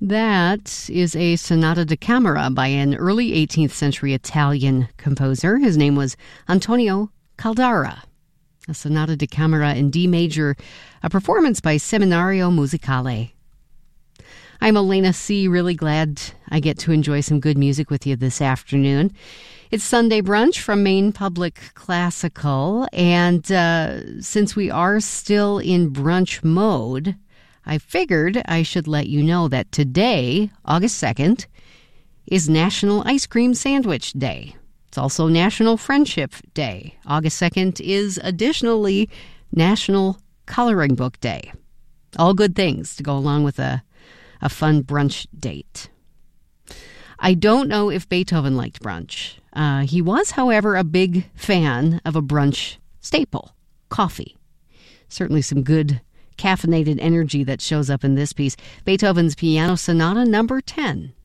That is a sonata da camera by an early 18th century Italian composer. His name was Antonio Caldara. A sonata da camera in D major, a performance by Seminario Musicale. I'm Elena C., really glad I get to enjoy some good music with you this afternoon. It's Sunday Brunch from Maine Public Classical, and since we are still in brunch mode, I figured I should let you know that today, August 2nd, is National Ice Cream Sandwich Day. It's also National Friendship Day. August 2nd is additionally National Coloring Book Day. All good things to go along with a fun brunch date. I don't know if Beethoven liked brunch. He was, however, a big fan of a brunch staple, coffee. Certainly some good caffeinated energy that shows up in this piece, Beethoven's Piano Sonata Number 10.